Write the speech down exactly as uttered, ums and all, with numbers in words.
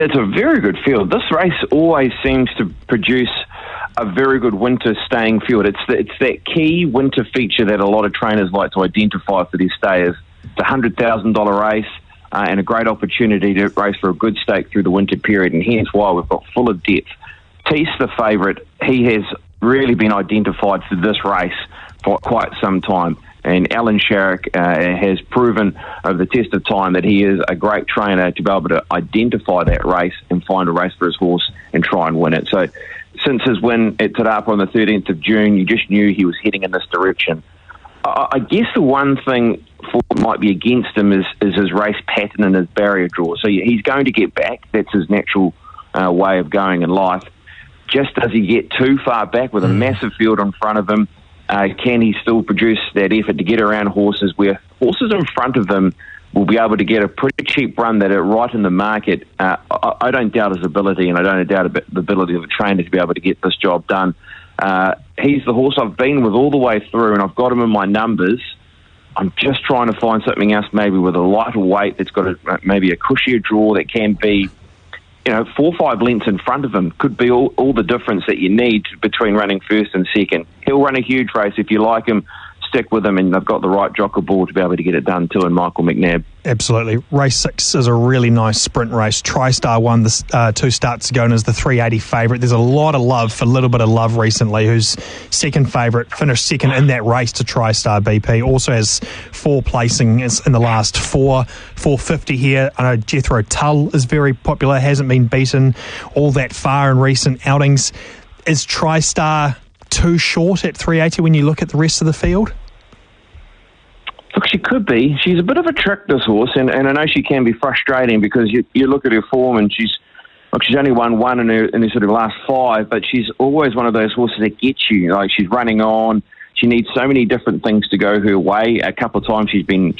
It's a very good field. This race always seems to produce a very good winter staying field. It's the, it's that key winter feature that a lot of trainers like to identify for their stayers. It's a one hundred thousand dollars race uh, and a great opportunity to race for a good stake through the winter period, and hence why we've got full of depth. Teese, the favourite, he has really been identified for this race for quite some time. And Alan Sharrock uh, has proven over the test of time that he is a great trainer to be able to identify that race and find a race for his horse and try and win it. So since his win at Te Rapa on the thirteenth of June, you just knew he was heading in this direction. I, I guess the one thing for might be against him is, is his race pattern and his barrier draw. So he's going to get back. That's his natural uh, way of going in life. Just does he get too far back with a massive field in front of him? Uh, can he still produce that effort to get around horses where horses in front of him will be able to get a pretty cheap run that are right in the market? Uh, I, I don't doubt his ability, and I don't doubt the ability of a trainer to be able to get this job done. Uh, he's the horse I've been with all the way through, and I've got him in my numbers. I'm just trying to find something else, maybe with a lighter weight that's got a, maybe a cushier draw that can be, you know, four or five lengths in front of him could be all, all the difference that you need between running first and second. He'll run a huge race. If you like him, stick with him, and they've got the right jockey ball to be able to get it done too in Michael McNabb. Absolutely. Race six is a really nice sprint race. TriStar won this uh, two starts ago and is the three eighty favourite. There's a lot of love for a little bit of love recently, who's second favourite, finished second in that race to TriStar B P. Also has four placings in the last four, four fifty here. I know Jethro Tull is very popular, hasn't been beaten all that far in recent outings. Is TriStar too short at three eighty when you look at the rest of the field? Look, she could be. She's a bit of a trick, this horse, and, and I know she can be frustrating because you, you look at her form and she's look, she's only won one in her, in her sort of last five, but she's always one of those horses that gets you. Like, she's running on. She needs so many different things to go her way. A couple of times she's been